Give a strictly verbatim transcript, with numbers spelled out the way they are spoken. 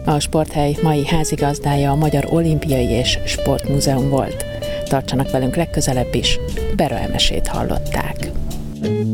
A sporthely mai házigazdája a Magyar Olimpiai és Sportmúzeum volt. Tartsanak velünk legközelebb is, Bera Emesét hallották.